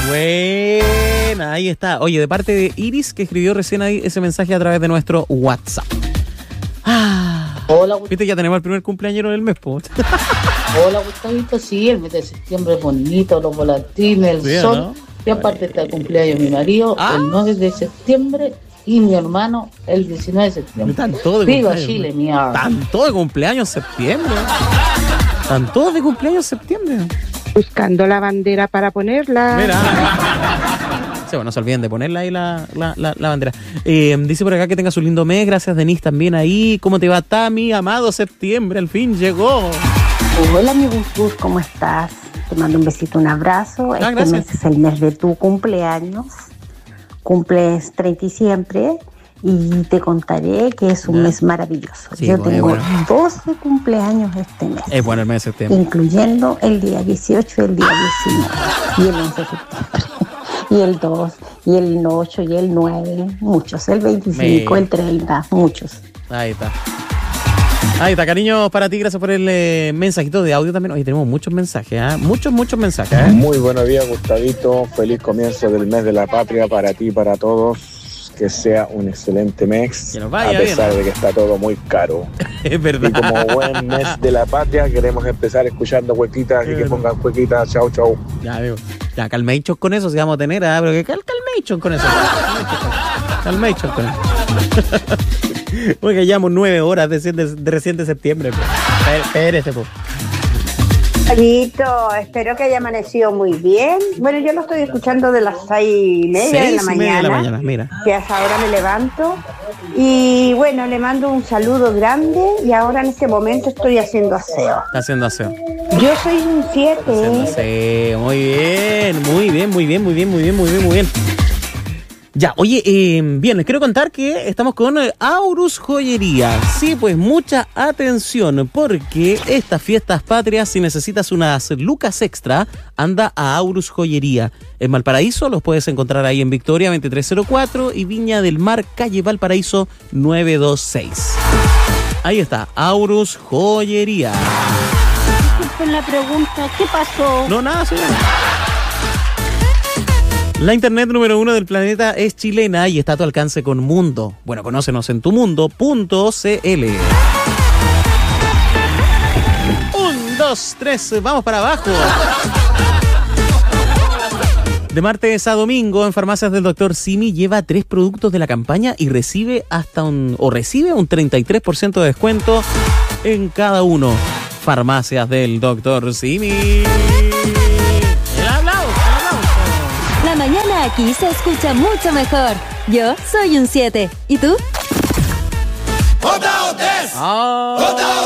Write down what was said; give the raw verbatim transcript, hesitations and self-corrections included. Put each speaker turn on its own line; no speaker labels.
Buena, ahí está. Oye, de parte de Iris, que escribió recién ahí ese mensaje a través de nuestro WhatsApp. Ah.
Hola, Gustavo.
Viste, ya tenemos el primer cumpleañero del mes, po.
Hola, Gustavito. Sí, el mes de septiembre es bonito, los volantines, el
Sí,
sol.
¿no?
Y aparte está el cumpleaños de mi marido,
Ah.
el nueve de septiembre, y mi hermano el diecinueve de septiembre.
Están todos de
Viva
cumpleaños.
Chile, mierda.
Están todos de cumpleaños en septiembre. Están todos de cumpleaños en septiembre.
Buscando la bandera para ponerla.
Mira. Sí, bueno, no se olviden de ponerla ahí la, la, la, la bandera. Eh, dice por acá que tengas un lindo mes. Gracias, Denise, también ahí. ¿Cómo te va, Tami? Amado septiembre, al fin llegó.
Hola, mi Gus, ¿cómo estás? Te mando un besito, un abrazo.
Ah,
este
gracias.
mes es el mes de tu cumpleaños. Cumples treinta y siempre. Y te contaré que es un
Ya.
mes maravilloso.
Sí,
Yo
bueno,
tengo
bueno.
doce cumpleaños este mes.
Es bueno el mes de septiembre.
Incluyendo el día dieciocho y el día diecinueve. Y el once de septiembre. Y el dos, y el ocho, y el nueve. Muchos. El veinticinco,
Me-
el treinta. Muchos.
Ahí está. Ahí está, cariños para ti. Gracias por el eh, mensajito de audio también. Oye, tenemos muchos mensajes, ¿eh? Muchos, muchos mensajes, ¿eh?
Muy buenos días, Gustavito. Feliz comienzo del mes de la patria para ti y para todos. Que sea un excelente mes,
Que nos vaya
a pesar
bien.
de que está todo muy caro.
Es
Y
verdad.
como buen mes de la patria, queremos empezar escuchando cuequitas, así que pongan cuequitas. Chau, chau.
Ya, digo. Ya, calmation con eso, si vamos a tener, ¿ah? Pero que cal calmation con eso. Calmation con eso. Porque llevamos nueve horas de, de, de recién de septiembre. Pues. Espérese, pues.
Amiguito, espero que haya amanecido muy bien. Bueno, yo lo estoy escuchando de las seis y media de la
Seis y media de la
mañana,
mañana, mira.
que hasta ahora me levanto. Y bueno, le mando un saludo grande y ahora en este momento estoy haciendo aseo.
Está haciendo aseo.
Yo soy un
Está haciendo
siete.
aseo. Muy bien, muy bien, muy bien, muy bien, muy bien, muy bien, muy bien. Ya, oye, eh, bien, les quiero contar que estamos con eh, Aurus Joyería. Sí, pues mucha atención, porque estas fiestas patrias, si necesitas unas lucas extra, anda a Aurus Joyería. En Valparaíso los puedes encontrar ahí en Victoria veintitrés cero cuatro y Viña del Mar, calle Valparaíso nueve dos seis. Ahí está, Aurus Joyería.
Con la pregunta, ¿qué pasó?
No, nada, señora. La internet número uno del planeta es chilena y está a tu alcance con Mundo. Bueno, conócenos en tumundo punto cl. Un, dos, tres, vamos para abajo. De martes a domingo en farmacias del doctor Simi lleva tres productos de la campaña y recibe hasta un o recibe un treinta y tres por ciento de descuento en cada uno. Farmacias del doctor Simi. El aplauso, el aplauso.
La mañana aquí se escucha mucho mejor. Yo soy un siete. ¿Y tú?
Ah.